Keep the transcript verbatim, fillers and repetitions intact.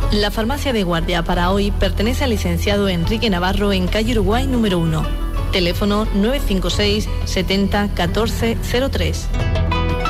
La farmacia de guardia para hoy pertenece al licenciado Enrique Navarro en calle Uruguay número uno. Teléfono nueve cinco seis setenta catorce cero tres.